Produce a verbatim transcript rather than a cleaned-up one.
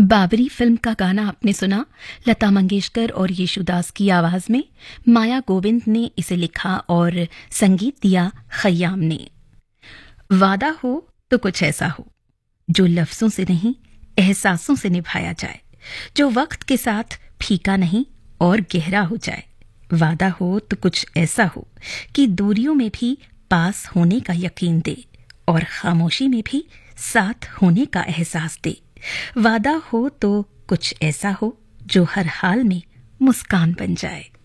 Babri film का गाना आपने सुना। लता मंगेशकर और येशुदास की आवाज में माया गोविंद ने इसे लिखा और संगीत दिया खयाम ने। वादा हो तो कुछ ऐसा हो जो लफ्जों से नहीं एहसासों से निभाया जाए, जो वक्त के साथ फीका नहीं और गहरा हो जाए। वादा हो तो कुछ ऐसा हो कि दूरियों में भी पास होने का यकीन दे और खामोशी में भी साथ होने का एहसास दे। वादा हो तो कुछ ऐसा हो जो हर हाल में मुस्कान बन जाए।